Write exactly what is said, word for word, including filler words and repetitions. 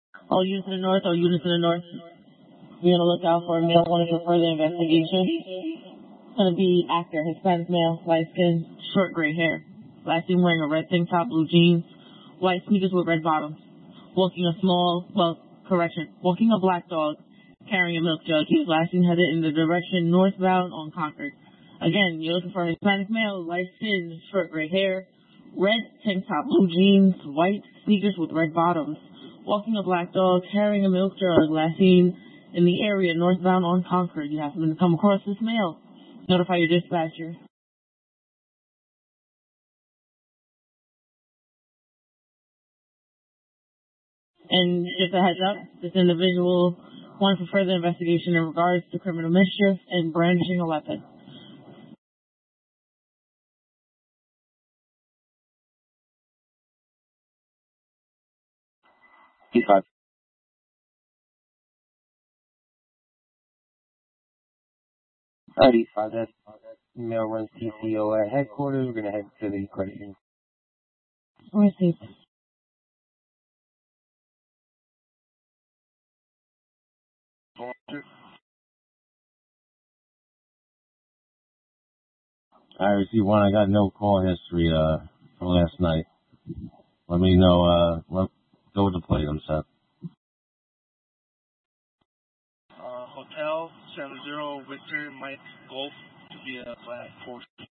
All units in the north, all units in the north. Be on the lookout for a male wanted for further investigation. It's going to be actor, Hispanic male, light skin, short gray hair. Last seen wearing a red tank top, blue jeans, white sneakers with red bottoms. Walking a small, well, correction, walking a black dog, carrying a milk jug. He was last seen headed in the direction northbound on Concord. Again, you're looking for a Hispanic male, light skin, short gray hair, red tank top, blue jeans, white sneakers with red bottoms. Walking a black dog, carrying a milk jug. Last seen in the area northbound on Concord. You have to come across this male. Notify your dispatcher. And just a heads up, this individual wanted for further investigation in regards to criminal mischief and brandishing a weapon. E five. At E five, that email runs T C O at headquarters. We're going to head to the credit union. Received. I received one. I got no call history uh from last night. Let me know. Uh, let, go with the plate. I'm set. Uh, Hotel seven zero Victor Mike Golf to be a flat four.